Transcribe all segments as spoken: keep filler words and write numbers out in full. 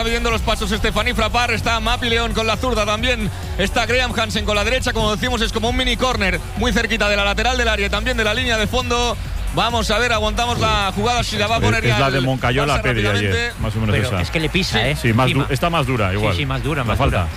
está midiendo los pasos Stephanie Frappart. Está Mapi León con la zurda también. Está Graham Hansen con la derecha. Como decimos, es como un mini corner muy cerquita de la lateral del área y también de la línea de fondo. Vamos a ver, aguantamos la jugada si la va a poner. Es, es la de Moncayola Pedri ayer, más o menos. Pero esa. Es que le pisa, ¿eh? Sí, más du- está más dura igual. Sí, sí, más dura, la más falta. dura.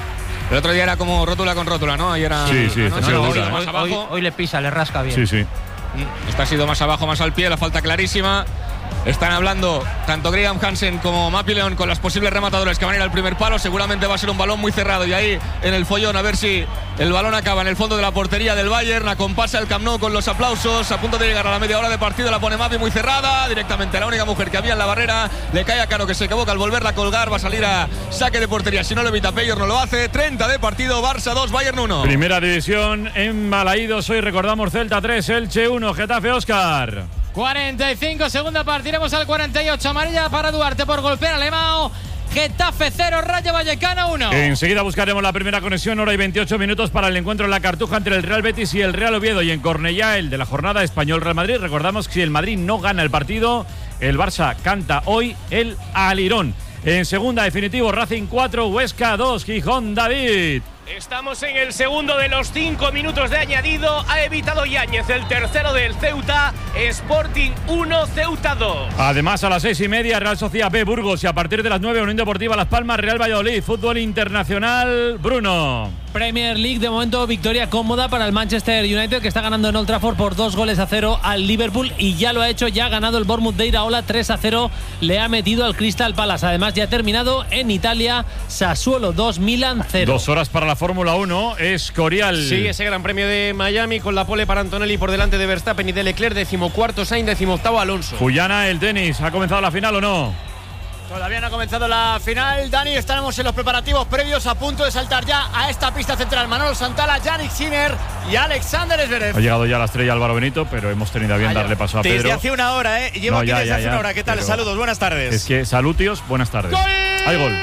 El otro día era como rótula con rótula, ¿no? Ayer era, sí, sí, no, está no, sido no, dura. hoy, más Hoy, abajo. hoy, hoy le pisa, le rasca bien. Sí, sí. Esta ha sido más abajo, más al pie, la falta clarísima. Están hablando tanto Graham Hansen como Mapi León con las posibles rematadores que van a ir al primer palo. Seguramente va a ser un balón muy cerrado y ahí en el follón a ver si el balón acaba en el fondo de la portería del Bayern. Acompasa el Camp Nou con los aplausos. A punto de llegar a la media hora de partido, la pone Mapi muy cerrada. Directamente la única mujer que había en la barrera. Le cae a Cano, que se equivoca al volverla a colgar. Va a salir a saque de portería. Si no lo evita Peyor, no lo hace. treinta de partido, Barça dos, Bayern uno. Primera división en Balaídos. Hoy recordamos Celta tres, Elche uno, Getafe Óscar. cuarenta y cinco, segunda parte, iremos al cuarenta y ocho, amarilla para Duarte por golpear a Alemão. Getafe cero, Rayo Vallecano uno. Enseguida buscaremos la primera conexión, hora y veintiocho minutos para el encuentro en la Cartuja entre el Real Betis y el Real Oviedo. Y en Cornellá, el de la jornada Español-Real Madrid. Recordamos que si el Madrid no gana el partido, el Barça canta hoy el Alirón. En segunda, definitivo, Racing cuatro, Huesca dos, Gijón, David. Estamos en el segundo de los cinco minutos de añadido. Ha evitado Yáñez el tercero del Ceuta. Sporting uno, Ceuta dos. Además, a las seis y media, Real Sociedad B, Burgos. Y a partir de las nueve, Unión Deportiva Las Palmas, Real Valladolid. Fútbol internacional, Bruno. Premier League, de momento victoria cómoda para el Manchester United, que está ganando en Old Trafford por dos goles a cero al Liverpool, y ya lo ha hecho, ya ha ganado el Bournemouth de Iraola tres a cero, le ha metido al Crystal Palace. Además, ya ha terminado en Italia, Sassuolo dos, Milan cero. Dos horas para la Fórmula uno, Escorial. Sí, ese Gran Premio de Miami con la pole para Antonelli por delante de Verstappen y de Leclerc, decimocuarto Sainz, decimoctavo Alonso. Juliana, el tenis, ¿ha comenzado la final o no? Todavía no ha comenzado la final, Dani. Estamos en los preparativos previos, a punto de saltar ya a esta pista central. Manolo Santala, Yannick Sinner y Alexander Zverev. Ha llegado ya la estrella Álvaro Benito, pero hemos tenido a bien darle paso a Pedro. Desde hace una hora, ¿eh? Llevo No, aquí ya, desde ya, hace ya, una hora. ¿Qué tal? pero Saludos, buenas tardes. Es que, salud, tíos, buenas tardes. ¡Gol! Hay gol.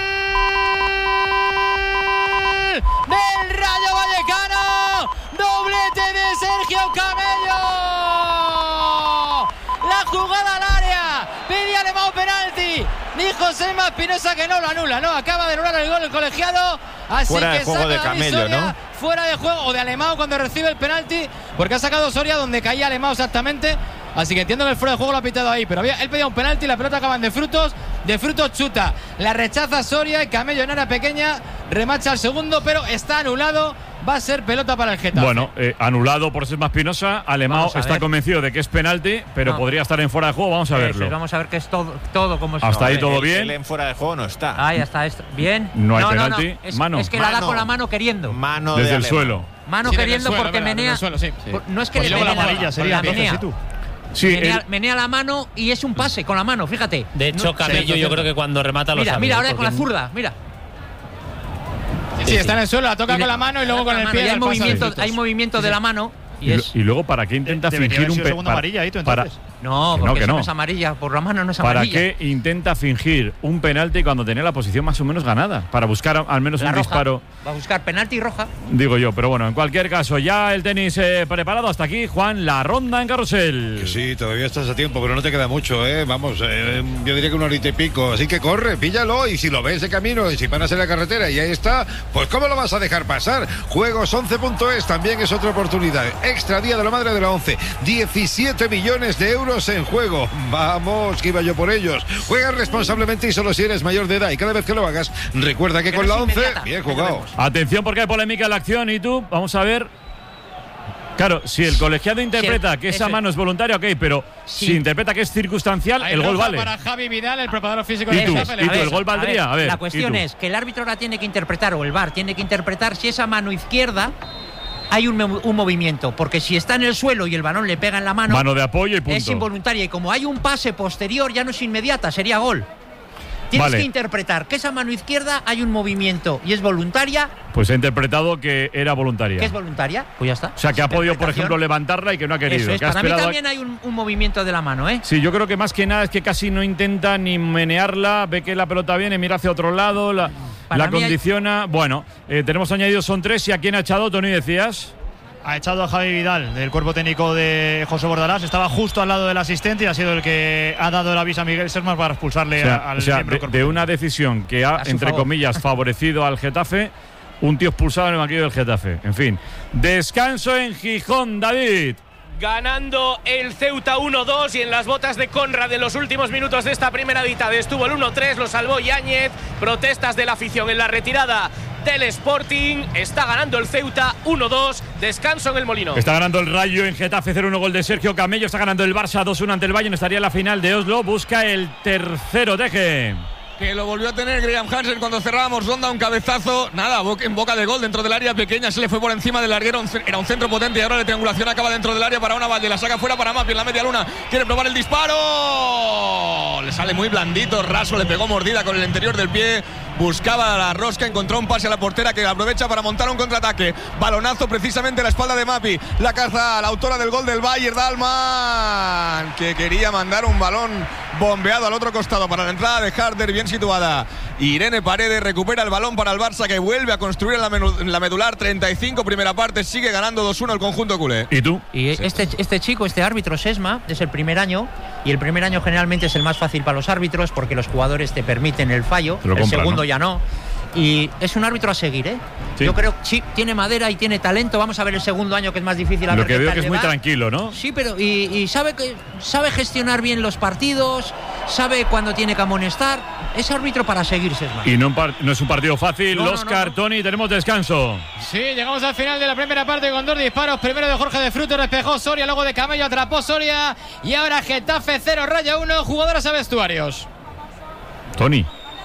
Del Rayo Vallecano, doblete de Sergio Camello. La jugada al área, pide Alemão penalti. Dijo Josema Espinosa que no lo anula, no, acaba de anular el gol el colegiado. Así fuera que de juego saca de Camello, Soria, ¿no? Fuera de juego, o de Alemão cuando recibe el penalti, porque ha sacado Soria donde caía Alemão exactamente. Así que entiendo que el fuera de juego lo ha pitado ahí, pero había, él pedía un penalti y la pelota acaban de frutos, de frutos chuta. La rechaza Soria y Camello en área pequeña remacha al segundo, pero está anulado. Va a ser pelota para el Getafe. Bueno, eh, anulado por Sesma Espinosa. Alemão está ver. convencido de que es penalti, pero No. podría estar en fuera de juego. Vamos a Eso, verlo. vamos a ver que es todo, todo como Hasta ahí todo Él- bien. él en fuera de juego no está. Ah, ya está. Esto. Bien. No hay penalti. Es, Mano. es que la da Mano. con la mano queriendo. Mano Desde de el Alemão. suelo. Mano Sí, desde queriendo el suelo, porque verdad, desde menea. el suelo, sí, sí. por- No es que Pues le luego la menea, amarilla sería, la entonces, menea. ¿sí tú? Sí, menea, el- menea la mano y es un pase con la mano, fíjate. De hecho, No- Camello, cierto, yo cierto. creo que cuando remata lo Mira, sabe, mira, ¿eh? ahora con la Porque- zurda, mira. Sí, está en el suelo, la toca Y le- con la mano y luego con la el mano, pie. y hay del paso de movimiento, frutos. hay movimiento de la mano y y, lo- es. y luego, ¿para qué intenta Debería fingir haber un sido pe- segunda amarilla ahí, tú, para, entonces. No, Que no, porque que eso no. no es amarilla, por la mano no es ¿Para amarilla. qué intenta fingir un penalti cuando tenía la posición más o menos ganada? Para buscar a- al menos La un roja. disparo, Va a buscar penalti roja. digo yo. Pero bueno, en cualquier caso, ya el tenis eh, preparado hasta aquí. Juan, la ronda en carrusel. Que sí, todavía estás a tiempo, pero no te queda mucho, ¿eh? Vamos, eh, yo diría que una horita y pico. Así que corre, píllalo, y si lo ves de camino, y si paras en la carretera y ahí está, pues ¿cómo lo vas a dejar pasar? Juegos once punto es también es otra oportunidad. Extra Día de la Madre de la once. diecisiete millones de euros en juego. Vamos, que iba yo por ellos. Juega responsablemente y solo si eres mayor de edad. Y cada vez que lo hagas, recuerda que Que con no la es once, inmediata. bien Ahí lo jugado. vemos. Atención porque hay polémica en la acción. ¿Y tú? Vamos a ver. Claro, si el colegiado interpreta Sí, que esa eso- mano es voluntaria, ok, pero Sí. si interpreta que es circunstancial, Hay el gol roja vale. para Javi Vidal, el preparador físico ¿Y de tú? Getafe. le ¿Y tú? avisa. ¿El gol valdría? A ver, la ¿y cuestión tú? es que el árbitro la tiene que interpretar, o el V A R tiene que interpretar si esa mano izquierda hay un, mo- un movimiento, porque si está en el suelo y el balón le pega en la mano, Mano de apoyo y punto. es involuntaria, y como hay un pase posterior ya no es inmediata, sería gol. Tienes Vale. que interpretar que esa mano izquierda hay un movimiento y es voluntaria, Pues he interpretado que era voluntaria. que es voluntaria, pues ya está. O sea, que ha podido, por Interpretación. ejemplo, levantarla y que no ha querido. Eso es, que ha para mí esperado a- también hay un, un movimiento de la mano, ¿eh? Sí, yo creo que más que nada es que casi no intenta ni menearla, ve que la pelota viene, mira hacia otro lado, la, Para la mí hay- condiciona. Bueno, eh, tenemos añadidos, son tres. ¿Y a quién ha echado, Tony, decías? ha echado a Javi Vidal del cuerpo técnico de José Bordalás. Estaba justo al lado del asistente y ha sido el que ha dado el aviso a Miguel Sesmas para expulsarle o sea, al o sea, miembro de, de una decisión que ha, entre favor. comillas, favorecido al Getafe, un tío expulsado en el banquillo del Getafe. En fin, descanso en Gijón, David. Ganando el Ceuta uno dos y en las botas de Conrad de los últimos minutos de esta primera mitad estuvo el uno tres, lo salvó Yáñez. Protestas de la afición en la retirada del Sporting. Está ganando el Ceuta uno dos, descanso en el Molino. Está ganando el Rayo en Getafe cero uno, gol de Sergio Camello. Está ganando el Barça dos uno ante el Bayern. Estaría en la final de Oslo. Busca el tercero, Deje. Que lo volvió a tener Graham Hansen cuando cerrábamos ronda, un cabezazo, nada, en boca de gol dentro del área pequeña, se le fue por encima del larguero, era un centro potente y ahora la triangulación acaba dentro del área para una Valle, la saca fuera para Mapi en la media luna, quiere probar el disparo, le sale muy blandito, raso, le pegó mordida con el interior del pie, buscaba la rosca, encontró un pase a la portera que aprovecha para montar un contraataque, balonazo precisamente a la espalda de Mapi, la caza la autora del gol del Bayern, Dalman, que quería mandar un balón bombeado al otro costado para la entrada de Harder, bien situada. Irene Paredes recupera el balón para el Barça, que vuelve a construir en la, en la medular. Treinta y cinco, primera parte, sigue ganando dos uno el conjunto culé. ¿Y tú? Y este, este chico, este árbitro Sesma, es el primer año, y el primer año generalmente es el más fácil para los árbitros porque los jugadores te permiten el fallo, lo el compran, segundo ¿no? ya no. Y es un árbitro a seguir, ¿eh? Sí. Yo creo que sí, tiene madera y tiene talento. Vamos a ver el segundo año, que es más difícil. A Lo ver que qué veo tal que es le muy va. tranquilo, ¿no? Sí, pero y, y sabe que sabe gestionar bien los partidos, sabe cuándo tiene que amonestar. Es árbitro para seguir, Sesma. Y no, no es un partido fácil. No, no, Oscar, no, no. Tony, tenemos descanso. Sí, llegamos al final de la primera parte con dos disparos. Primero de Jorge de Frutos, despejó Soria, luego de Camello, atrapó Soria. Y ahora Getafe cero, Rayo uno, jugadoras a vestuarios. Tony.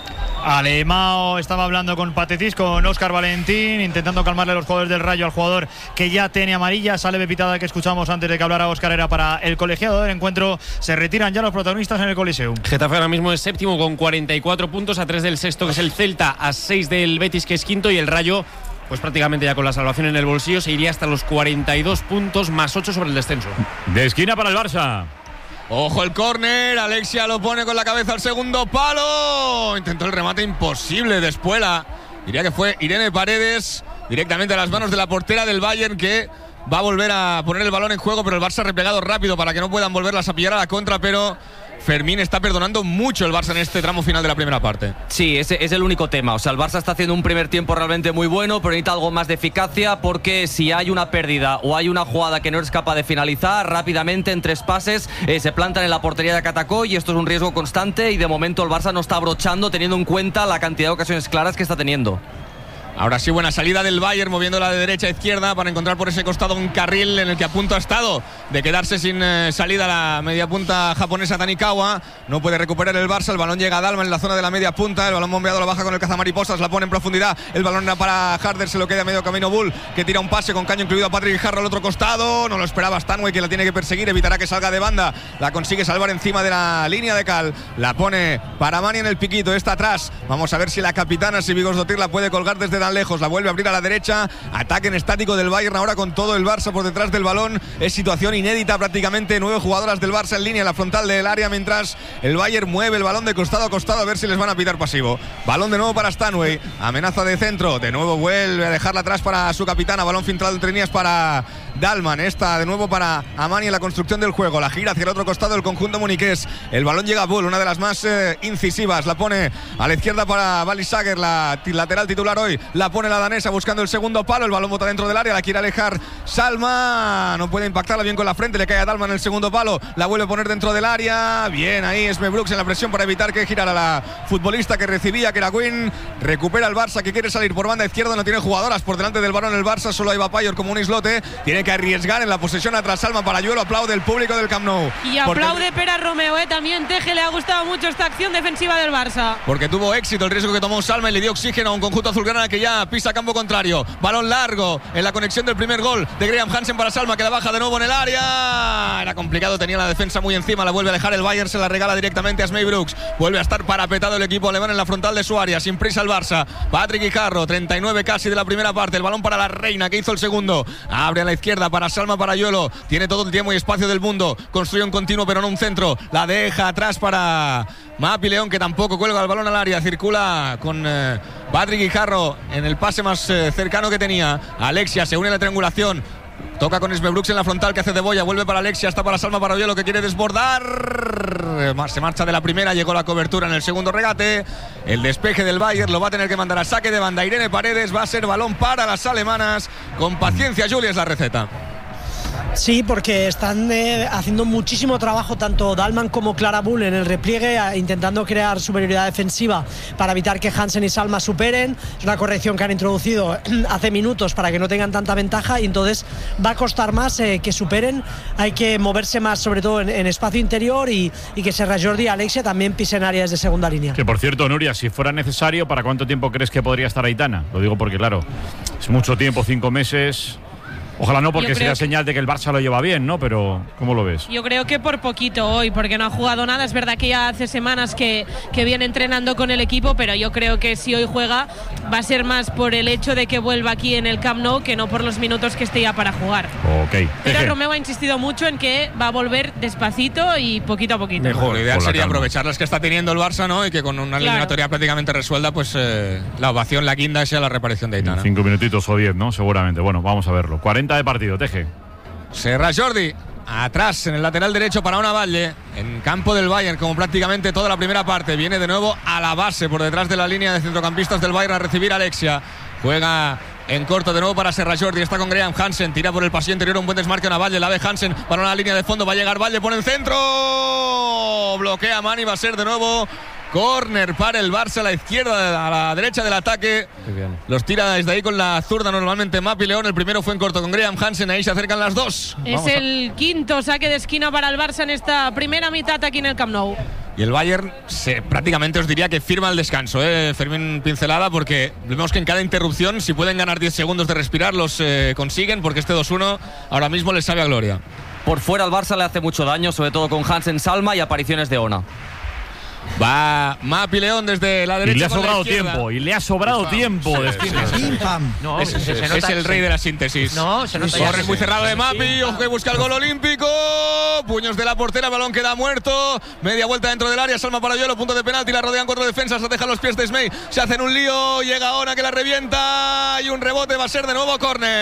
Alemao estaba hablando con Patetis, con Óscar Valentín, intentando calmarle los jugadores del Rayo al jugador que ya tiene amarilla. Sale de pitada que escuchamos antes de que hablara Óscar, era para el colegiado del encuentro. Se retiran ya los protagonistas en el Coliseum. Getafe ahora mismo es séptimo con cuarenta y cuatro puntos, a tres del sexto, que es el Celta, a seis del Betis, que es quinto, y el Rayo, pues prácticamente ya con la salvación en el bolsillo, se iría hasta los cuarenta y dos puntos, más ocho sobre el descenso. De esquina para el Barça. Ojo el córner, Alexia lo pone con la cabeza al segundo palo. Intentó el remate imposible de Espuela. Diría que fue Irene Paredes directamente a las manos de la portera del Bayern, que va a volver a poner el balón en juego, pero el Barça ha replegado rápido para que no puedan volverlas a pillar a la contra, pero Fermín está perdonando mucho el Barça en este tramo final de la primera parte. Sí, ese es el único tema. O sea, el Barça está haciendo un primer tiempo realmente muy bueno, pero necesita algo más de eficacia, porque si hay una pérdida o hay una jugada que no es capaz de finalizar rápidamente en tres pases, eh, se plantan en la portería de Catacó, y esto es un riesgo constante, y de momento el Barça no está abrochando teniendo en cuenta la cantidad de ocasiones claras que está teniendo. Ahora sí, buena salida del Bayern, moviéndola de derecha a izquierda para encontrar por ese costado un carril en el que a punto ha estado de quedarse sin eh, salida la media punta japonesa Tanikawa. No puede recuperar el Barça, el balón llega a Dalman en la zona de la media punta, el balón bombeado lo baja con el cazamariposas, la pone en profundidad, el balón era para Harder, se lo queda a medio camino Bull, que tira un pase con caño incluido a Patrick Guijarro al otro costado, no lo esperaba Stanway, que la tiene que perseguir, evitará que salga de banda, la consigue salvar encima de la línea de cal, la pone para Mani en el piquito, está atrás, vamos a ver si la capitana Sibigos Dotir la puede colgar desde tan lejos, la vuelve a abrir a la derecha, ataque en estático del Bayern ahora con todo el Barça por detrás del balón, es situación inédita prácticamente, nueve jugadoras del Barça en línea en la frontal del área, mientras el Bayern mueve el balón de costado a costado a ver si les van a pitar pasivo. Balón de nuevo para Stanway, amenaza de centro, de nuevo vuelve a dejarla atrás para su capitana, balón filtrado entre líneas para Dalman, esta de nuevo para Amani en la construcción del juego, la gira hacia el otro costado del conjunto muniqués, el balón llega a Bull, una de las más eh, incisivas, la pone a la izquierda para Vali Sager, la lateral titular hoy, la pone la danesa buscando el segundo palo, el balón bota dentro del área, la quiere alejar Salma, no puede impactarla bien con la frente, le cae a Dalman el segundo palo, la vuelve a poner dentro del área, bien ahí Esme Brooks en la presión para evitar que girara la futbolista que recibía, que era Quinn, recupera el Barça que quiere salir por banda izquierda, no tiene jugadoras por delante del balón el Barça, solo hay Vapayor como un islote, tiene que arriesgar en la posesión atrás Salma para Yuelo, aplaude el público del Camp Nou. Y aplaude Pera Romeo, ¿eh? También Teje le ha gustado mucho esta acción defensiva del Barça. Porque tuvo éxito el riesgo que tomó Salma y le dio oxígeno a un conjunto azulgrana que ya pisa campo contrario. Balón largo en la conexión del primer gol de Graham Hansen para Salma, que la baja de nuevo en el área. Era complicado, tenía la defensa muy encima, la vuelve a dejar el Bayern, se la regala directamente a Smey Brooks. Vuelve a estar parapetado el equipo alemán en la frontal de su área, sin prisa el Barça. Patrick Guijarro, treinta y nueve casi de la primera parte, el balón para la Reina que hizo el segundo. Abre a la izquierda para Salma, para Yuelo. Tiene todo el tiempo y espacio del mundo. Construye un continuo pero no un centro. La deja atrás para Mapi León, que tampoco cuelga el balón al área. Circula con eh, Patrick Guijarro en el pase más eh, cercano que tenía. Alexia se une a la triangulación. Toca con Esme Brooks en la frontal, que hace de boya, vuelve para Alexia, está para Salma Parodielo, que quiere desbordar. Se marcha de la primera, llegó la cobertura en el segundo regate. El despeje del Bayern lo va a tener que mandar a saque de banda Irene Paredes. Va a ser balón para las alemanas. Con paciencia, Julia, es la receta. Sí, porque están eh, haciendo muchísimo trabajo tanto Dahlmann como Clara Bull en el repliegue, eh, intentando crear superioridad defensiva para evitar que Hansen y Salma superen. Es una corrección que han introducido hace minutos para que no tengan tanta ventaja, y entonces va a costar más eh, que superen. Hay que moverse más, sobre todo en, en espacio interior, y, y que Serra Jordi y Alexia también pisen áreas de segunda línea. Que por cierto, Nuria, si fuera necesario, ¿para cuánto tiempo crees que podría estar Aitana? Lo digo porque, claro, es mucho tiempo, cinco meses. Ojalá no, porque sería señal de que el Barça lo lleva bien, ¿no? Pero, ¿cómo lo ves? Yo creo que por poquito hoy, porque no ha jugado nada. Es verdad que ya hace semanas que, que viene entrenando con el equipo, pero yo creo que si hoy juega va a ser más por el hecho de que vuelva aquí en el Camp Nou que no por los minutos que esté ya para jugar. Ok. Pero Eje. Romeo ha insistido mucho en que va a volver despacito y poquito a poquito. Mejor, lo ideal sería aprovechar las que está teniendo el Barça, ¿no? Y que con una claro. eliminatoria prácticamente resuelta, pues eh, la ovación, la guinda, sea la reaparición de Aitana. Cinco minutitos o diez, ¿no? Seguramente. Bueno, vamos a verlo. cuarenta de partido, Teje. Serra Jordi, atrás en el lateral derecho para Ona Valle, en campo del Bayern, como prácticamente toda la primera parte. Viene de nuevo a la base, por detrás de la línea de centrocampistas del Bayern, a recibir a Alexia. Juega en corto de nuevo para Serra Jordi, está con Graham Hansen, tira por el pasillo interior, un buen desmarque Ona Valle, la ve Hansen para una línea de fondo, va a llegar Valle, pone el centro, bloquea Mani, va a ser de nuevo córner para el Barça, a la izquierda, a la derecha del ataque. Los tira desde ahí con la zurda normalmente Mapi León. El primero fue en corto con Graham Hansen, ahí se acercan las dos. Es Vamos el a... quinto saque de esquina para el Barça en esta primera mitad aquí en el Camp Nou. Y el Bayern se, prácticamente os diría que firma el descanso, ¿eh? Fermín pincelada, porque vemos que en cada interrupción, si pueden ganar diez segundos de respirar, los eh, consiguen, porque este dos uno ahora mismo les sabe a gloria. Por fuera al Barça le hace mucho daño, sobre todo con Hansen, Salma y apariciones de Ona. Va Mapi León desde la derecha. Y le ha sobrado tiempo, y le ha sobrado pam, tiempo. Sí, sí, sí, sí. No, es, es, se nota, es el rey de la síntesis. No, se nota. Corre muy cerrado de Mapi, ojo que busca el gol olímpico. Puños de la portera, balón queda muerto. Media vuelta dentro del área, Salma Parodielo, punto de penalti, la rodean cuatro defensas, se dejan los pies de Smey. Se hacen un lío, llega ahora que la revienta. Y un rebote, va a ser de nuevo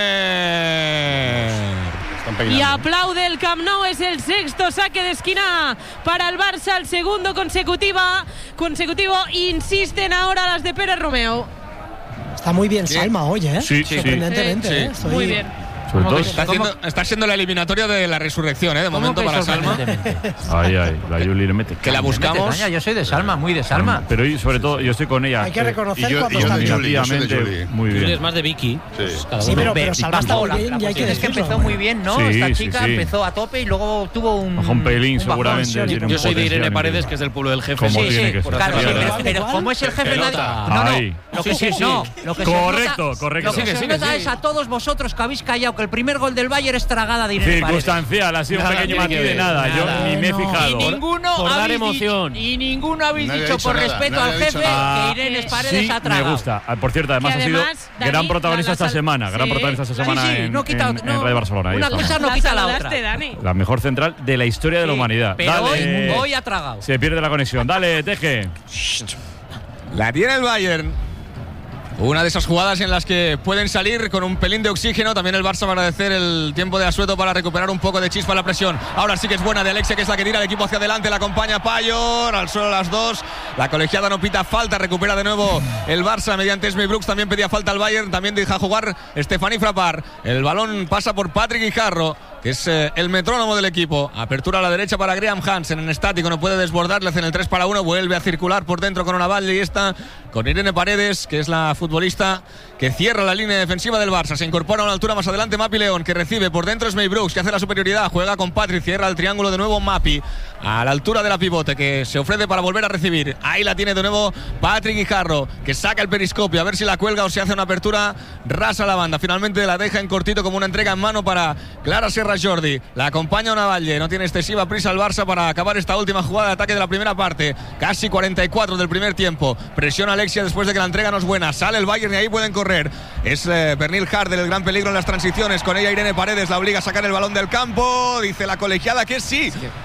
córner. Y aplaude el Camp Nou, es el sexto saque de esquina para el Barça, el segundo consecutiva, consecutivo. Insisten ahora las de Pérez Romeo. Está muy bien Salma hoy, ¿eh? Sí, sorprendentemente. Sí, ¿eh? sí. Muy bien. Está, haciendo, está siendo la eliminatoria de la resurrección, ¿eh? De momento para Salma. Ay, ay, la Juli le mete. Que la buscamos. Yo soy de Salma, muy de Salma. Pero y sobre todo, yo estoy con ella. Hay que reconocer y yo, cuando y yo está de Juli, yo soy de Juli. Muy bien. Juli es más de Vicky. Sí, sí pero, pero Salma está muy bien, y hay que es que decirlo. empezó muy bien, ¿no? Sí, Esta sí, chica sí. empezó a tope y luego tuvo un. Bajo un pelín, un seguramente. bajón, sí. Tiene un Yo soy de Irene potencial Paredes, increíble. que es del pueblo del jefe. Como Sí, tiene sí, que ser. claro, sí, Claro. pero, pero como es el jefe, nadie. No, no. Ahí. Lo que Sí, sí, se, sí. no, lo que se Correcto, nota, correcto. Lo que Sigue, se sigue, nota sigue. es a todos vosotros que habéis callado que el primer gol del Bayern es tragada de Irene Paredes. Circunstancial, ha sido un Nada pequeño tiene matiz que de ver, nada. Yo nada. ni me he No. fijado. Y ninguno Por dar habéis emoción. Dicho, y ninguno habéis Nadie ha dicho dicho por nada, respeto nadie al ha dicho jefe nada. que Irene Paredes Sí, ha me tragado. gusta. Ah, por cierto, además Que ha sido además, Dani, gran protagonista la- esta la- semana. Gran sí. protagonista esta Sí, semana sí, en, no quita en, otra- en no, Radio Barcelona. Ahí una estamos. cosa no La quita la saludaste, otra. Dani. La mejor central de la historia de la Sí, humanidad. pero Dale. hoy, hoy ha tragado. Se pierde la conexión. Dale, Teje. La tiene el Bayern. Una de esas jugadas en las que pueden salir con un pelín de oxígeno. También el Barça va a agradecer el tiempo de asueto para recuperar un poco de chispa a la presión. Ahora sí que es buena de Alexia, que es la que tira el equipo hacia adelante. La acompaña Payor, al suelo las dos. La colegiada no pita falta, recupera de nuevo el Barça mediante Esme Brooks. También pedía falta al Bayern, también deja jugar Stephanie Frappart. El balón pasa por Patrick Guijarro, que es eh, el metrónomo del equipo. Apertura a la derecha para Graham Hansen, en estático, no puede desbordar, le hacen el tres para uno, vuelve a circular por dentro con Ona Valle y esta con Irene Paredes, que es la futbolista que cierra la línea defensiva del Barça. Se incorpora a una altura más adelante Mapi León, que recibe por dentro Esme Brooks, que hace la superioridad, juega con Patrick, cierra el triángulo de nuevo Mapi, a la altura de la pivote, que se ofrece para volver a recibir. Ahí la tiene de nuevo Patrick Guijarro, que saca el periscopio, a ver si la cuelga o se hace una apertura rasa a la banda. Finalmente la deja en cortito como una entrega en mano para Clara Serra Jordi. La acompaña Ona Valle, no tiene excesiva prisa el Barça para acabar esta última jugada de ataque de la primera parte. Casi cuarenta y cuatro del primer tiempo. Presiona Alexia después de que la entrega no es buena. Sale el Bayern y ahí pueden correr. Es eh, Pernil Harder el gran peligro en las transiciones. Con ella Irene Paredes la obliga a sacar el balón del campo. Dice la colegiada que sí,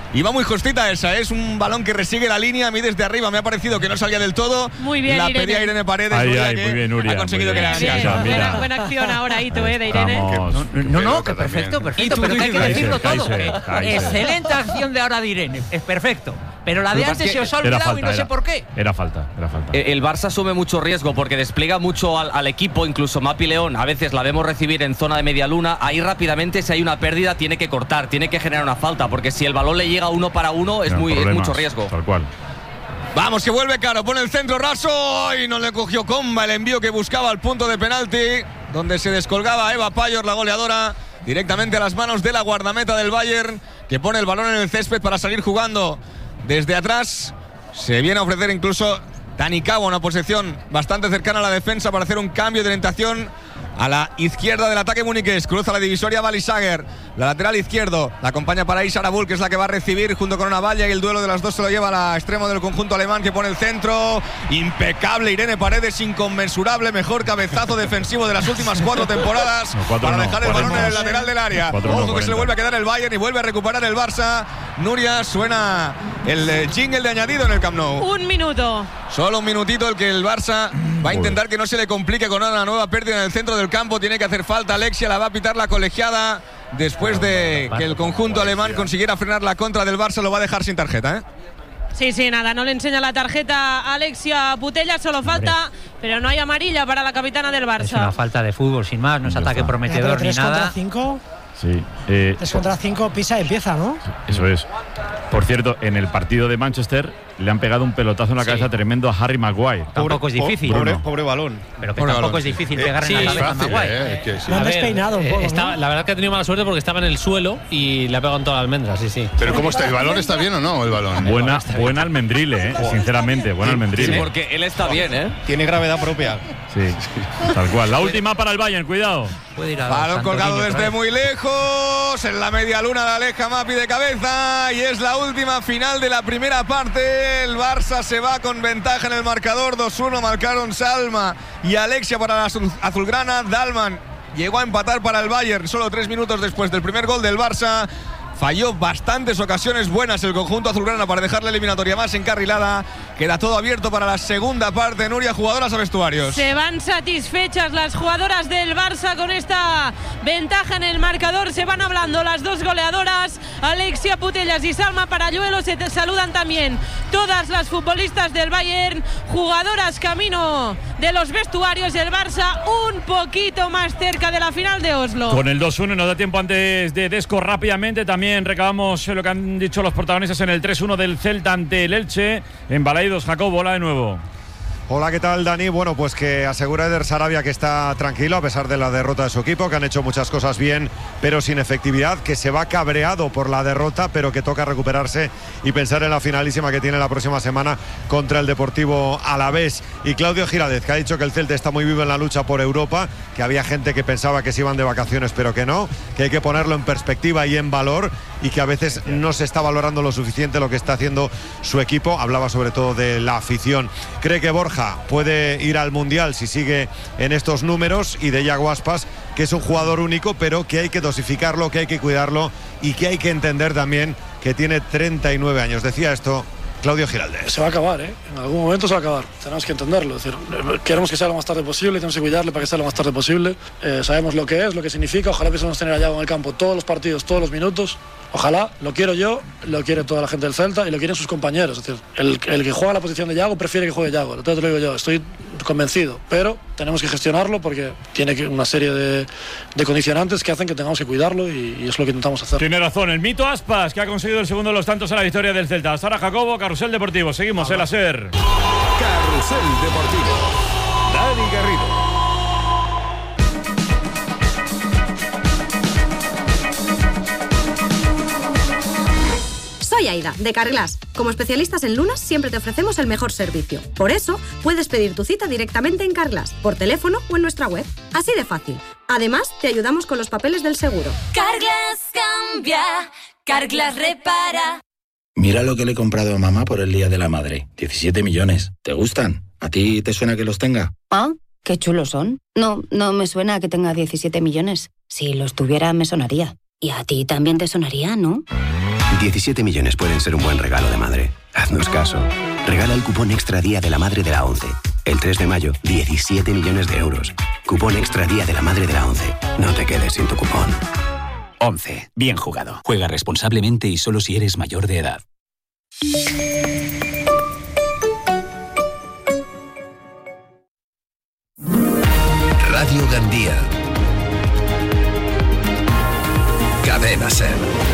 Y va muy justita esa, es un balón que resigue la línea. A mí desde arriba me ha parecido que no salía del todo. Muy bien, la Irene. pedía Irene Paredes. Ay, Nuria, ay, que muy bien, Nuria, ha conseguido muy que bien. la Bien, Sí, buena, mira. buena acción ahora, ahí tú, eh, de Irene. Estamos- No, no, no, que Pelota perfecto, también. perfecto, pero que hay que Kaiser, decirlo todo. Kaiser, que Kaiser. Excelente acción de ahora de Irene, es perfecto. Pero la de Lo que antes pasa se es os ha Era olvidado falta, y no sé era. por qué. Era falta, era falta. El Barça asume mucho riesgo porque despliega mucho al, al equipo, incluso Mapi León a veces la vemos recibir en zona de media luna. Ahí rápidamente, si hay una pérdida, tiene que cortar, tiene que generar una falta, porque si el balón le llega uno para uno es, No, muy, es problemas, mucho riesgo. Tal cual. Vamos, que vuelve Caro, pone el centro raso y no le cogió Comba el envío que buscaba al punto de penalti, donde se descolgaba Eva Payor, la goleadora, directamente a las manos de la guardameta del Bayern, que pone el balón en el césped para salir jugando desde atrás. Se viene a ofrecer incluso Dani Cabo, una posición bastante cercana a la defensa para hacer un cambio de orientación a la izquierda del ataque muniqués. Cruza la divisoria Balisager, la lateral izquierdo, la acompaña para Isa Arabul, que es la que va a recibir junto con una valla, y el duelo de las dos se lo lleva a la extremo del conjunto alemán, que pone el centro. Impecable Irene Paredes, inconmensurable, mejor cabezazo defensivo de las últimas cuatro temporadas No, cuatro para no, dejar el cuatro balón en no. el lateral del área. Cuatro no, Ojo que se le cuarenta. vuelve a quedar el Bayern y vuelve a recuperar el Barça. Nuria, suena el eh, jingle de añadido en el Camp Nou. Un minuto. Solo un minutito el que el Barça va a intentar que no se le complique con una nueva pérdida en el centro del campo. Tiene que hacer falta Alexia, la va a pitar la colegiada después de que el conjunto alemán consiguiera frenar la contra del Barça. Lo va a dejar sin tarjeta, ¿eh? Sí, sí, nada, no le enseña la tarjeta a Alexia Putellas, solo falta, pero no hay amarilla para la capitana del Es una Barça. falta de fútbol, sin más, no es Ya ataque está. prometedor ni tres contra nada. cinco. Sí. Eh, tres contra cinco, pisa y empieza, ¿no? Eso es. Por cierto, en el partido de Manchester le han pegado un pelotazo en la Sí. cabeza tremendo a Harry Maguire. Tampoco es difícil. Pobre, Bruno. pobre balón. Pero que Pobre tampoco balón. es difícil Eh, pegar sí, en la es cabeza a fácil, Maguire. eh, que sí. Lo han A ver, despeinado un eh, poco, estaba- ¿no? La verdad que ha tenido mala suerte porque estaba en el suelo y le ha pegado en toda la almendra, sí, sí. Pero ¿cómo está? ¿El balón está bien o no? El balón. Buena, buena almendrile, ¿eh? Sinceramente, buena Sí, almendrile. porque él está bien, ¿eh? Tiene gravedad propia. Sí, tal cual. La última para el Bayern, cuidado. Puede ir a Balón Santo colgado Niño otra desde vez. muy lejos. En la media luna la aleja Mapi de cabeza. Y es la última final de la primera parte. El Barça se va con ventaja en el marcador. dos uno marcaron Salma y Alexia para la azul- azulgrana. Dalman llegó a empatar para el Bayern solo tres minutos después del primer gol del Barça. Falló bastantes ocasiones buenas el conjunto azulgrana para dejar la eliminatoria más encarrilada. Queda todo abierto para la segunda parte. Nuria, jugadoras a vestuarios. Se van satisfechas las jugadoras del Barça con esta ventaja en el marcador. Se van hablando las dos goleadoras, Alexia Putellas y Salma Parayuelo. Se te saludan también todas las futbolistas del Bayern. Jugadoras camino de los vestuarios. El Barça un poquito más cerca de la final de Oslo. Con el dos uno nos da tiempo antes de Desco rápidamente. También recabamos lo que han dicho los protagonistas en el tres uno del Celta ante el Elche. En Balaidos, Jacobo, hola de nuevo. Hola, ¿qué tal, Dani? Bueno, pues que asegura Eder Sarabia que está tranquilo a pesar de la derrota de su equipo, que han hecho muchas cosas bien, pero sin efectividad, que se va cabreado por la derrota, pero que toca recuperarse y pensar en la finalísima que tiene la próxima semana contra el Deportivo Alavés. Y Claudio Giraldez, que ha dicho que el Celta está muy vivo en la lucha por Europa, que había gente que pensaba que se iban de vacaciones, pero que no, que hay que ponerlo en perspectiva y en valor, y que a veces no se está valorando lo suficiente lo que está haciendo su equipo. Hablaba sobre todo de la afición. Cree que Borja puede ir al Mundial si sigue en estos números, y de Yago Aspas, que es un jugador único, pero que hay que dosificarlo, que hay que cuidarlo y que hay que entender también que tiene treinta y nueve años. Decía esto Claudio Giraldez. Se va a acabar, ¿eh? En algún momento se va a acabar. Tenemos que entenderlo. Es decir, queremos que sea lo más tarde posible, tenemos que cuidarle para que sea lo más tarde posible. Eh, sabemos lo que es, lo que significa. Ojalá pudiésemos tener a Yago en el campo todos los partidos, todos los minutos. Ojalá, lo quiero yo, lo quiere toda la gente del Celta y lo quieren sus compañeros. Es decir, el, el que juega la posición de Yago prefiere que juegue Yago. Te lo digo yo, estoy convencido. Pero tenemos que gestionarlo porque tiene que- una serie de, de condicionantes que hacen que tengamos que cuidarlo y, y es lo que intentamos hacer. Tiene razón, el mito Aspas, que ha conseguido el segundo de los tantos a la victoria del Celta. Hasta ahora, Jacobo, Carrusel Deportivo. Seguimos en la SER. Carrusel Deportivo. Dani Garrido. Soy Aida, de Carglass. Como especialistas en lunas, siempre te ofrecemos el mejor servicio. Por eso, puedes pedir tu cita directamente en Carglass, por teléfono o en nuestra web. Así de fácil. Además, te ayudamos con los papeles del seguro. Carglass cambia, Carglass repara. Mira lo que le he comprado a mamá por el Día de la Madre. diecisiete millones. ¿Te gustan? ¿A ti te suena que los tenga? Ah, qué chulos son. No, no me suena que tenga diecisiete millones. Si los tuviera, me sonaría. Y a ti también te sonaría, ¿no? diecisiete millones pueden ser un buen regalo de madre. Haznos caso. Regala el cupón Extra Día de la Madre de la ONCE. El tres de mayo, diecisiete millones de euros. Cupón Extra Día de la Madre de la ONCE. No te quedes sin tu cupón. ONCE. Bien jugado. Juega responsablemente y solo si eres mayor de edad. Radio Gandía. Cadena Ser.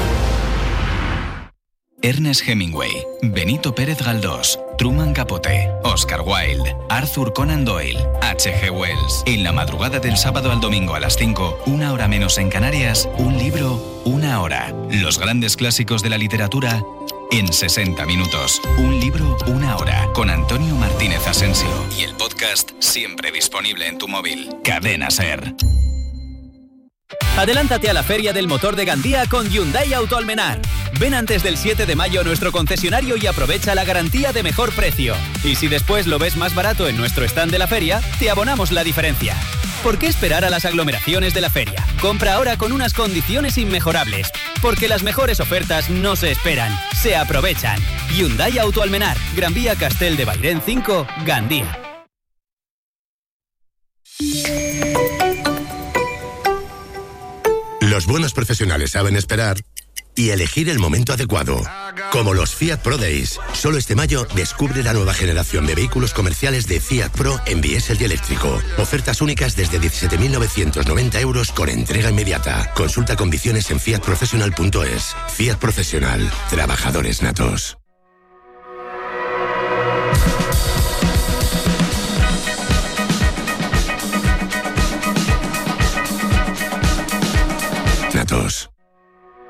Ernest Hemingway, Benito Pérez Galdós, Truman Capote, Oscar Wilde, Arthur Conan Doyle, H G Wells. En la madrugada del sábado al domingo a las cinco, una hora menos en Canarias, un libro, una hora. Los grandes clásicos de la literatura en sesenta minutos. Un libro, una hora. Con Antonio Martínez Asensio. Y el podcast siempre disponible en tu móvil. Cadena Ser. Adelántate a la Feria del Motor de Gandía con Hyundai Auto Almenar. Ven antes del siete de mayo a nuestro concesionario y aprovecha la garantía de mejor precio. Y si después lo ves más barato en nuestro stand de la feria, te abonamos la diferencia. ¿Por qué esperar a las aglomeraciones de la feria? Compra ahora con unas condiciones inmejorables. Porque las mejores ofertas no se esperan, se aprovechan. Hyundai Auto Almenar, Gran Vía Castel de Bairén cinco, Gandía. Los buenos profesionales saben esperar y elegir el momento adecuado. Como los Fiat Pro Days. Solo este mayo descubre la nueva generación de vehículos comerciales de Fiat Pro en diésel y eléctrico. Ofertas únicas desde diecisiete mil novecientos noventa euros con entrega inmediata. Consulta condiciones en fiat professional punto es. Fiat Profesional. Trabajadores natos.